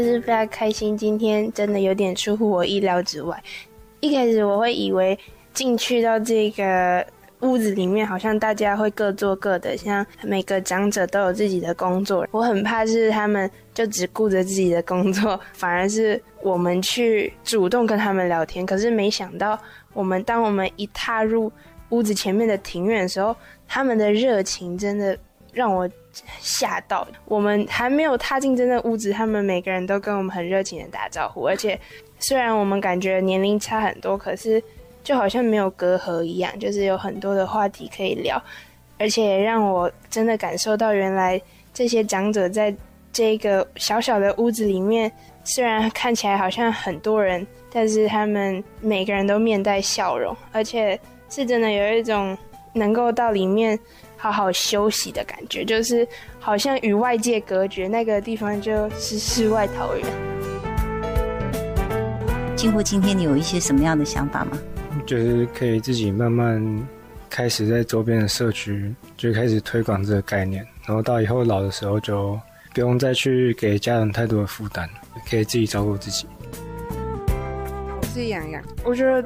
就是非常开心，今天真的有点出乎我意料之外。一开始我会以为进去到这个屋子里面好像大家会各做各的，像每个长者都有自己的工作，我很怕是他们就只顾着自己的工作，反而是我们去主动跟他们聊天。可是没想到当我们一踏入屋子前面的庭院的时候，他们的热情真的让我吓到。我们还没有踏进真的屋子，他们每个人都跟我们很热情的打招呼，而且虽然我们感觉年龄差很多，可是就好像没有隔阂一样，就是有很多的话题可以聊，而且让我真的感受到原来这些长者在这个小小的屋子里面，虽然看起来好像很多人，但是他们每个人都面带笑容，而且是真的有一种能够到里面好好休息的感觉，就是好像与外界隔绝，那个地方就是世外桃源。 经过今天你有一些什么样的想法吗？ 就是可以自己慢慢开始在周边的社区就开始推广这个概念，然后到以后老的时候就不用再去给家人太多的负担，可以自己照顾自己。 我是洋洋， 我觉得